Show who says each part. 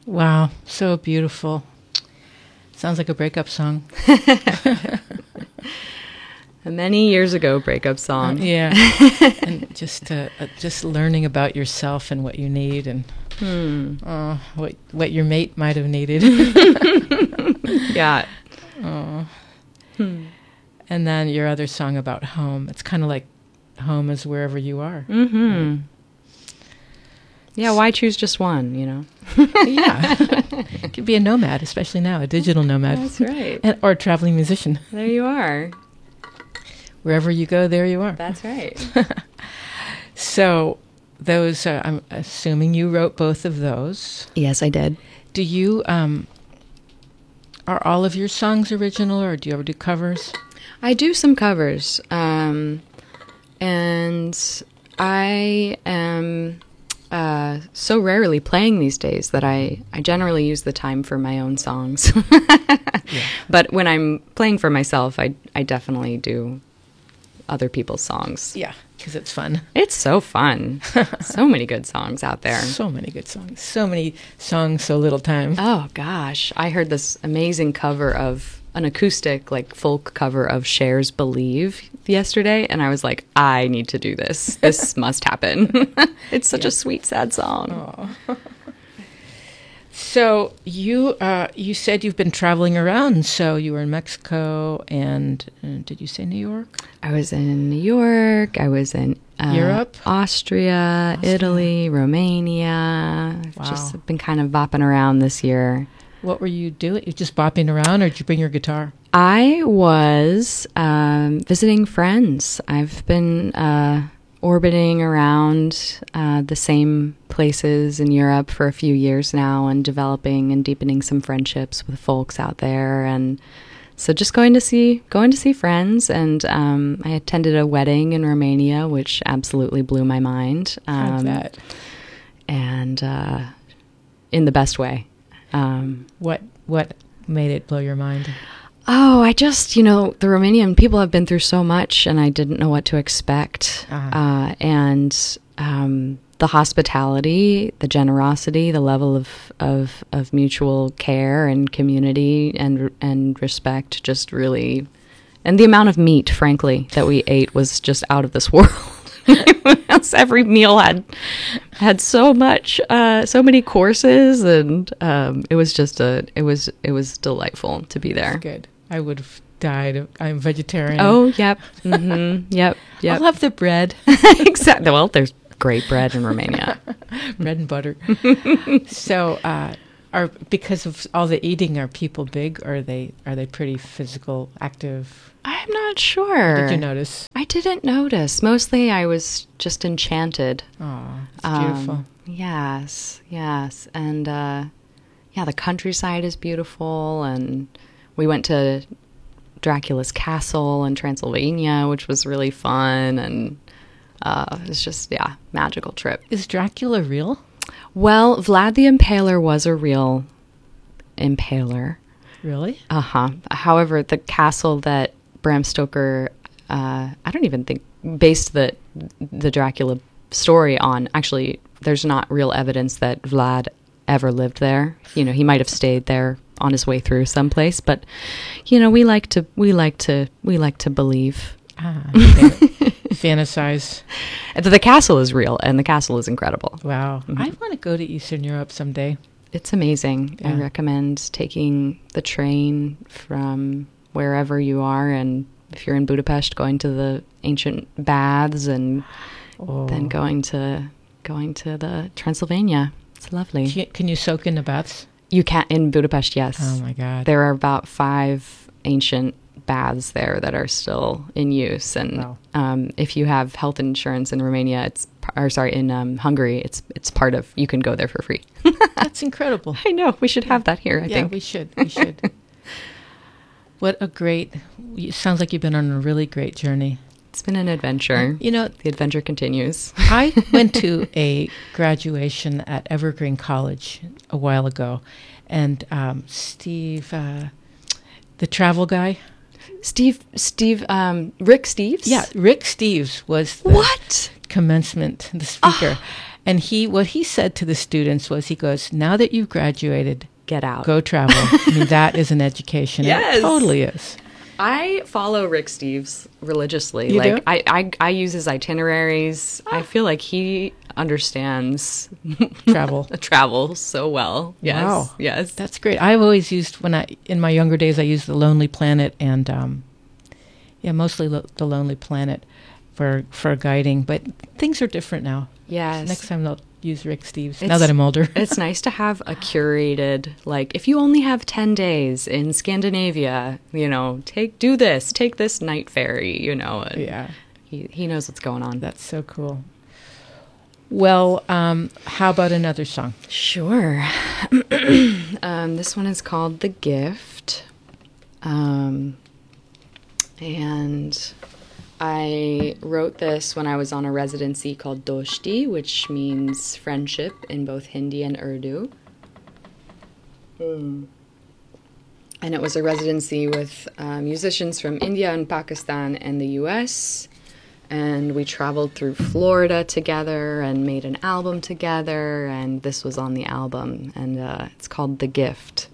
Speaker 1: Wow, so beautiful. Sounds like a breakup song.
Speaker 2: A many years ago breakup song.
Speaker 1: Yeah. And just learning about yourself and what you need and what your mate might have needed.
Speaker 2: Yeah.
Speaker 1: And then your other song about home. It's kind of like home is wherever you are.
Speaker 2: Mm-hmm. Yeah, why choose just one,
Speaker 1: Yeah. Could be a nomad, especially now, a digital nomad.
Speaker 2: That's right.
Speaker 1: Or a traveling musician.
Speaker 2: There you are.
Speaker 1: Wherever you go, there you are.
Speaker 2: That's right.
Speaker 1: So those, I'm assuming you wrote both of those.
Speaker 2: Yes, I did.
Speaker 1: Do you, are all of your songs original, or do you ever do covers?
Speaker 2: I do some covers, and I am so rarely playing these days that I generally use the time for my own songs.
Speaker 1: Yeah.
Speaker 2: But when I'm playing for myself, I definitely do other people's songs.
Speaker 1: Yeah, because it's fun.
Speaker 2: It's so fun. So many good songs out there.
Speaker 1: So many good songs. So many songs, so little time.
Speaker 2: Oh, gosh. I heard this amazing cover of an acoustic, folk cover of Cher's Believe yesterday, and I was like, I need to do this. This must happen. It's such a sweet, sad song.
Speaker 1: So you said you've been traveling around. So you were in Mexico and did you say New York?
Speaker 2: I was in New York. I was in
Speaker 1: Europe,
Speaker 2: Austria, Italy, Romania. I've just been kind of bopping around this year.
Speaker 1: What were you doing? You just bopping around, or did you bring your guitar?
Speaker 2: I was visiting friends. I've been orbiting around the same places in Europe for a few years now, and developing and deepening some friendships with folks out there, and so just going to see friends. And I attended a wedding in Romania, which absolutely blew my mind.
Speaker 1: I bet.
Speaker 2: And in the best way.
Speaker 1: What made it blow your mind?
Speaker 2: Oh, I just, the Romanian people have been through so much, and I didn't know what to expect. And the hospitality, the generosity, the level of mutual care and community and respect just really, and the amount of meat, frankly, that we ate was just out of this world. Every meal had so much, so many courses, and it was just it was delightful to be there.
Speaker 1: That's good. I would have died. I'm vegetarian.
Speaker 2: Oh, yep. Mm-hmm. Yep.
Speaker 1: I'll have the bread.
Speaker 2: Exactly. Well, there's great bread in Romania.
Speaker 1: Bread and butter. So, because of all the eating, are people big? Or are they pretty physical, active?
Speaker 2: I'm not sure.
Speaker 1: Did you notice?
Speaker 2: I didn't notice. Mostly I was just enchanted.
Speaker 1: Oh, it's beautiful.
Speaker 2: Yes. And, the countryside is beautiful. And we went to Dracula's castle in Transylvania, which was really fun. And it was just, magical trip.
Speaker 1: Is Dracula real?
Speaker 2: Well, Vlad the Impaler was a real impaler.
Speaker 1: Really?
Speaker 2: Uh-huh. However, the castle that Bram Stoker, I don't even think, based the Dracula story on, actually, there's not real evidence that Vlad ever lived there. He might have stayed there on his way through someplace, but we like to believe.
Speaker 1: Fantasize.
Speaker 2: The castle is real, and the castle is incredible.
Speaker 1: Wow. Mm-hmm. I want to go to Eastern Europe someday.
Speaker 2: It's amazing. Yeah. I recommend taking the train from wherever you are, and if you're in Budapest, going to the ancient baths, and then going to the Transylvania. It's lovely.
Speaker 1: Can you soak in the baths?
Speaker 2: You can in Budapest, yes.
Speaker 1: Oh my God.
Speaker 2: There are about 5 ancient baths there that are still in use, and if you have health insurance in Romania, in Hungary, it's part of. You can go there for free.
Speaker 1: That's incredible.
Speaker 2: I know. We should have that here. I think
Speaker 1: we should. What a great! It sounds like you've been on a really great journey.
Speaker 2: It's been an adventure. The adventure continues.
Speaker 1: I went to a graduation at Evergreen College a while ago, and Steve, the travel guy.
Speaker 2: Rick Steves?
Speaker 1: Yeah, Rick Steves was the commencement, the speaker. And what he said to the students was, he goes, now that you've graduated,
Speaker 2: get out.
Speaker 1: Go travel. I mean, that is an education.
Speaker 2: Yes.
Speaker 1: It totally is.
Speaker 2: I follow Rick Steves religiously.
Speaker 1: You
Speaker 2: like
Speaker 1: do?
Speaker 2: I use his itineraries. I feel like he understands travel so well. Yes.
Speaker 1: Wow.
Speaker 2: Yes.
Speaker 1: That's great. I've always used, in my younger days, I used the Lonely Planet and, mostly the Lonely Planet for guiding. But things are different now.
Speaker 2: Yes.
Speaker 1: Next time I'll use Rick Steves, now that I'm older.
Speaker 2: It's nice to have a curated, like, if you only have 10 days in Scandinavia, take this night ferry,
Speaker 1: Yeah.
Speaker 2: He knows what's going on.
Speaker 1: That's so cool. Well, how about another song?
Speaker 2: Sure. This one is called The Gift. And I wrote this when I was on a residency called Dosti, which means friendship in both Hindi and Urdu. And it was a residency with musicians from India and Pakistan and the US. And we traveled through Florida together and made an album together. And this was on the album. And it's called The Gift.